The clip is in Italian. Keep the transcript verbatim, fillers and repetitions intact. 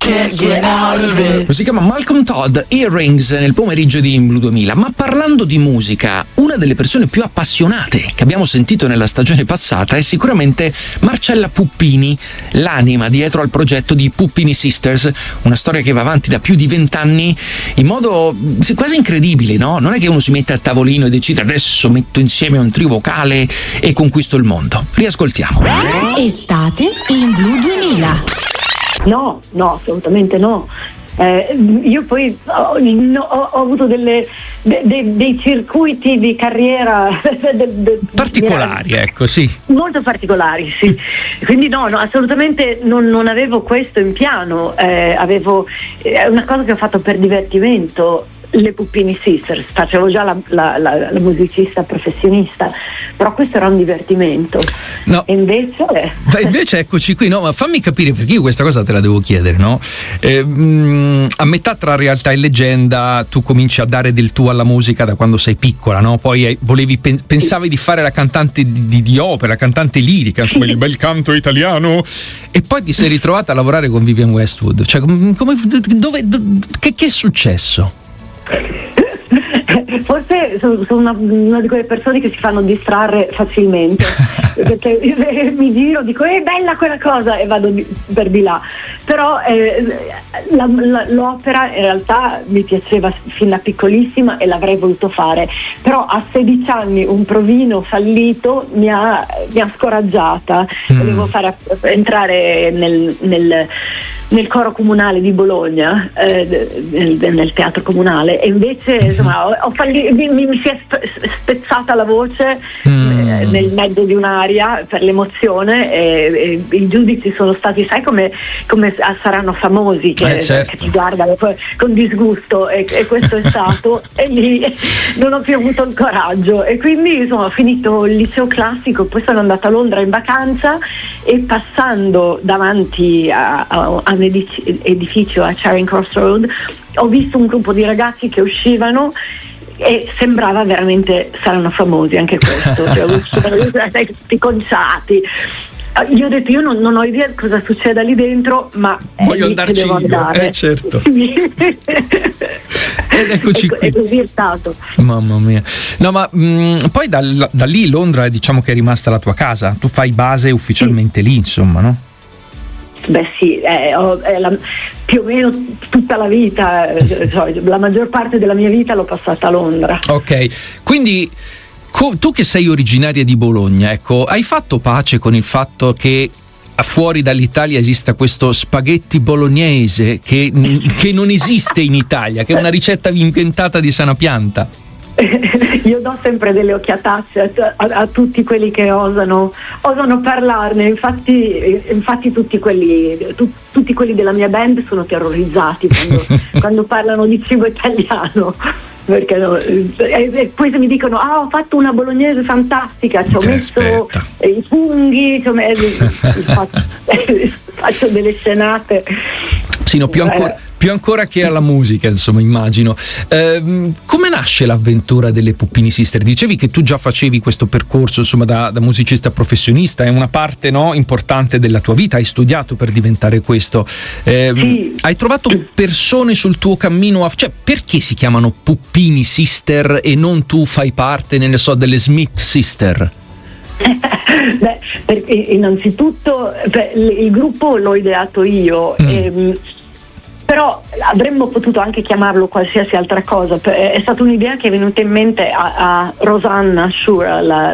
can't get out of it. Si chiama Malcolm Todd, Earrings, nel pomeriggio di In Blue duemila. Ma parlando di musica, una delle persone più appassionate che abbiamo sentito nella stagione passata è sicuramente Marcella Puppini, l'anima dietro al progetto di Puppini Sisters, una storia che va avanti da più di vent'anni in modo quasi incredibile, no? Non è che uno si mette al tavolino e decide adesso metto insieme un trio vocale e conquisto il mondo. Riascoltiamo. Estate in Blue duemila. No, no, assolutamente no. Eh, io poi ho, no, ho avuto delle, de, de, dei circuiti di carriera de, de, particolari, ecco, sì. Molto particolari, sì. Quindi no, no, assolutamente non, non avevo questo in piano. Eh, avevo è una cosa che ho fatto per divertimento. Le Puppini Sisters, facevo già la, la, la, la musicista professionista, però questo era un divertimento. No. E invece Ma invece eccoci qui, no, ma fammi capire, perché io questa cosa te la devo chiedere, no? Eh, mh, a metà tra realtà e leggenda tu cominci a dare del tuo alla musica da quando sei piccola, no? Poi hai, volevi pen, pensavi di fare la cantante di, di, di opera, cantante lirica, insomma, il bel canto italiano, e poi ti sei ritrovata a lavorare con Vivienne Westwood. Cioè, come, dove, dove che, che è successo? Forse sono una, una di quelle persone che si fanno distrarre facilmente, perché mi giro, dico è bella quella cosa e vado di, per di là, però eh, la, la, l'opera in realtà mi piaceva fin da piccolissima e l'avrei voluto fare, però a sedici anni un provino fallito mi ha, mi ha scoraggiata. mm. Volevo fare entrare nel, nel nel coro comunale di Bologna, eh, nel, nel teatro comunale, e invece insomma ho, ho falli, mi, mi si è spezzata la voce mm. eh, nel mezzo di un'aria per l'emozione, e, e i giudici sono stati, sai come, come saranno famosi che, eh, certo. che ti guardano con disgusto, e, e questo è stato e lì non ho più avuto il coraggio, e quindi insomma ho finito il liceo classico, poi sono andata a Londra in vacanza, e passando davanti a, a, a un edificio a Charing Cross Road ho visto un gruppo di ragazzi che uscivano e sembrava veramente saranno famosi anche questo, cioè uscivano tutti conciati. Io ho detto io non, non ho idea cosa succeda lì dentro, ma voglio andarci io, andare. eh certo. Ed eccoci qui. E così è stato. Mamma mia. No, ma mh, poi da, da lì Londra diciamo che è rimasta la tua casa, tu fai base ufficialmente sì. lì, insomma, no? Beh sì, è, è la, più o meno tutta la vita, cioè, la maggior parte della mia vita l'ho passata a Londra. Ok, quindi co- tu che sei originaria di Bologna, ecco, hai fatto pace con il fatto che fuori dall'Italia esista questo spaghetti bolognese che, che non esiste in Italia, che è una ricetta inventata di sana pianta? Io do sempre delle occhiatacce a, a, a tutti quelli che osano osano parlarne, infatti, infatti tutti quelli tu, tutti quelli della mia band sono terrorizzati quando, quando parlano di cibo italiano, perché no, e, e poi se mi dicono ah ho fatto una bolognese fantastica, ci ho messo eh, i funghi, ci ho messo, faccio, faccio delle scenate. Sì, no, più ancora, più ancora che alla musica, insomma, immagino. Ehm, come nasce l'avventura delle Puppini Sister? Dicevi che tu già facevi questo percorso, insomma, da, da musicista professionista, è una parte, no, importante della tua vita, hai studiato per diventare questo. Ehm, sì. Hai trovato persone sul tuo cammino, a, cioè perché si chiamano Puppini Sister e non tu fai parte, ne so, delle Smith Sister? Beh, perché innanzitutto beh, il gruppo l'ho ideato io, mm. ehm, però avremmo potuto anche chiamarlo qualsiasi altra cosa. È stata un'idea che è venuta in mente a, a Rosanna Shura, la,